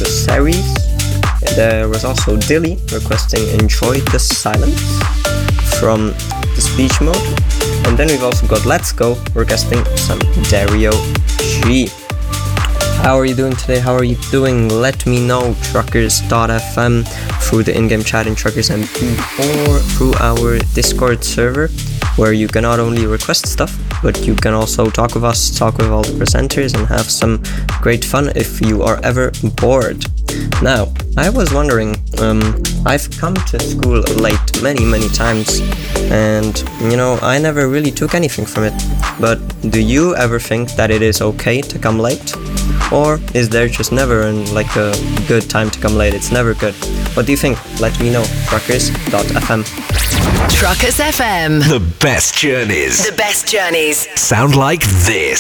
to Ceres. There was also Dilly requesting Enjoy the Silence from the speech mode. And then we've also got Let's Go requesting some Dario G. How are you doing today? How are you doing? Let me know, truckers.fm, through the in-game chat in Truckers MP, or through our Discord server, where you can not only request stuff, but you can also talk with us, talk with all the presenters, and have some great fun if you are ever bored. Now, I was wondering, I've come to school late many times, and, I never really took anything from it. But do you ever think that it is okay to come late? Or is there just never a good time to come late? It's never good. What do you think? Let me know. Truckers.fm. Truckers FM. The best journeys. The best journeys. Sound like this.